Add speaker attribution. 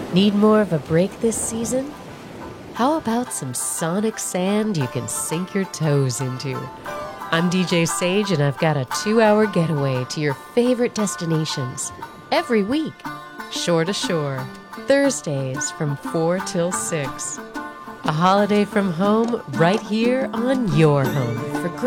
Speaker 1: Need more of a break this season? How about some sonic sand you can sink your toes into? I'm DJ Sage, and I've got a 2-hour getaway to your favorite destinations every week, shore to shore, Thursdays from 4 till 6. A holiday from home right here on your home for